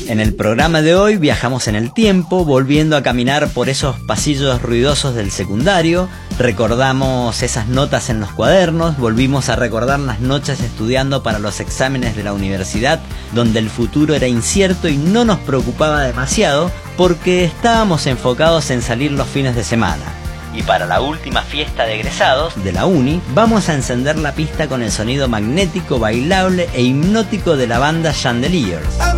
En el programa de hoy viajamos en el tiempo, volviendo a caminar por esos pasillos ruidosos del secundario. Recordamos esas notas en los cuadernos, volvimos a recordar las noches estudiando para los exámenes de la universidad, donde el futuro era incierto y no nos preocupaba demasiado porque estábamos enfocados en salir los fines de semana. Y para la última fiesta de egresados de la uni, vamos a encender la pista con el sonido magnético, bailable e hipnótico de la banda Chandeliers.